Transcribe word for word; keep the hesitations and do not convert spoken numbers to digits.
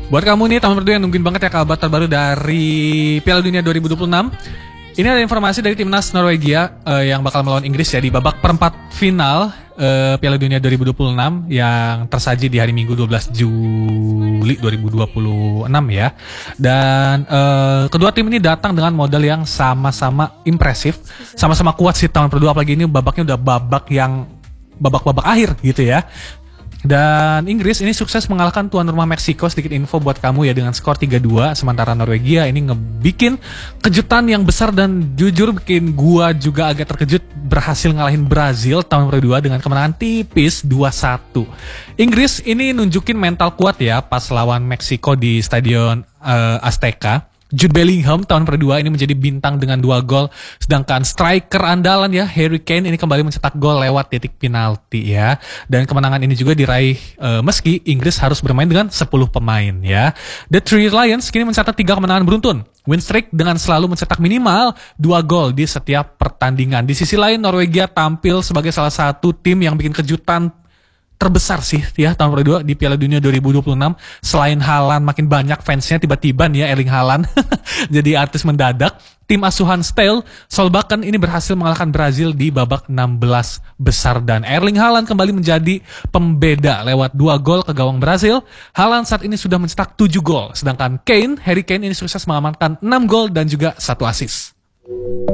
Buat kamu nih teman berdua yang nungguin banget ya kabar terbaru dari Piala Dunia dua ribu dua puluh enam. Ini ada informasi dari timnas Norwegia uh, yang bakal melawan Inggris ya di babak perempat final uh, Piala Dunia dua ribu dua puluh enam yang tersaji di hari Minggu dua belas Juli dua ribu dua puluh enam ya. Dan uh, kedua tim ini datang dengan modal yang sama-sama impresif, sama-sama kuat sih tahun berdua, apalagi ini babaknya udah babak yang babak-babak akhir gitu ya. Dan Inggris ini sukses mengalahkan tuan rumah Meksiko, sedikit info buat kamu ya, dengan skor tiga dua. Sementara Norwegia ini ngebikin kejutan yang besar dan jujur bikin gua juga agak terkejut, berhasil ngalahin Brazil tahun kedua dengan kemenangan tipis dua satu. Inggris ini nunjukin mental kuat ya pas lawan Meksiko di Stadion uh, Azteca. Jude Bellingham tahun kedua ini menjadi bintang dengan dua gol, sedangkan striker andalan ya Harry Kane ini kembali mencetak gol lewat titik penalti ya. Dan kemenangan ini juga diraih uh, meski Inggris harus bermain dengan sepuluh pemain ya. The Three Lions kini mencatat tiga kemenangan beruntun, win streak dengan selalu mencetak minimal dua gol di setiap pertandingan. Di sisi lain Norwegia tampil sebagai salah satu tim yang bikin kejutan terbesar sih ya tahun kedua di Piala Dunia dua ribu dua puluh enam. Selain Haaland makin banyak fansnya, tiba-tiba nih ya Erling Haaland jadi artis mendadak. Tim asuhan Stale Solbakken ini berhasil mengalahkan Brazil di babak enam belas besar dan Erling Haaland kembali menjadi pembeda lewat dua gol ke gawang Brazil. Haaland saat ini sudah mencetak tujuh gol, sedangkan Kane, Harry Kane ini sukses mengamankan enam gol dan juga satu assist.